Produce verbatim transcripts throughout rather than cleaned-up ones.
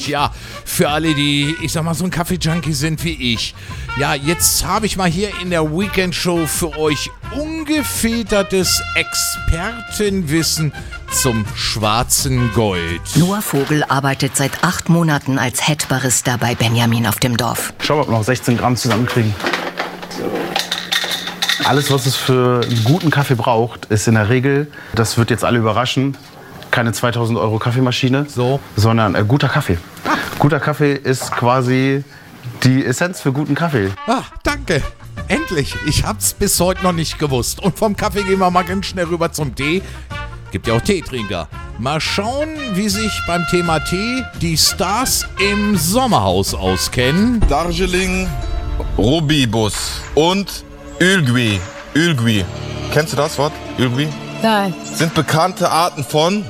Gold. Ja, für alle, die, ich sag mal, so ein Kaffee-Junkie sind wie ich. Ja, jetzt habe ich mal hier in der Weekend-Show für euch ungefiltertes Expertenwissen zum schwarzen Gold. Noah Vogel arbeitet seit acht Monaten als Head-Barista bei Benjamin auf dem Dorf. Schau mal, ob wir noch sechzehn Gramm zusammenkriegen. Alles, was es für einen guten Kaffee braucht, ist in der Regel, das wird jetzt alle überraschen, keine zweitausend Euro Kaffeemaschine, so, sondern äh, guter Kaffee. Ah. Guter Kaffee ist quasi die Essenz für guten Kaffee. Ah, danke. Endlich. Ich hab's bis heute noch nicht gewusst. Und vom Kaffee gehen wir mal ganz schnell rüber zum Tee. Gibt ja auch Teetrinker. Mal schauen, wie sich beim Thema Tee die Stars im Sommerhaus auskennen. Darjeeling, Rooibos und Ulgui. Ulgui. Kennst du das Wort? Ulgui? Nein. Sind bekannte Arten von...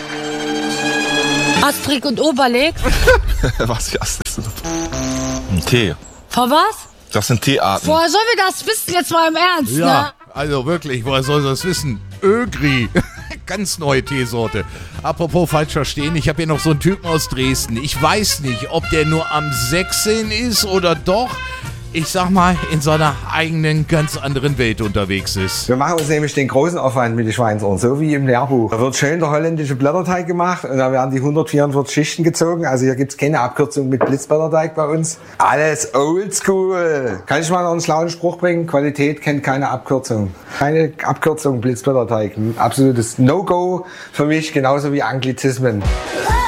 Astrid und Oberleg. Was ist das? Ein Tee. Von was? Das sind Teearten. Woher sollen wir das wissen, jetzt mal im Ernst, Ja, ne? also wirklich, woher soll das wissen? Ögri. Ganz neue Teesorte. Apropos falsch verstehen, ich habe hier noch so einen Typen aus Dresden. Ich weiß nicht, ob der nur am Sechseln ist oder doch, ich sag mal, in seiner eigenen, ganz anderen Welt unterwegs ist. Wir machen uns nämlich den großen Aufwand mit den Schweinsohren, so wie im Lehrbuch. Da wird schön der holländische Blätterteig gemacht und da werden die hundertvierundvierzig Schichten gezogen. Also hier gibt's keine Abkürzung mit Blitzblätterteig bei uns. Alles oldschool. Kann ich mal noch einen schlauen Spruch bringen? Qualität kennt keine Abkürzung. Keine Abkürzung Blitzblätterteig. Ein absolutes No-Go für mich, genauso wie Anglizismen.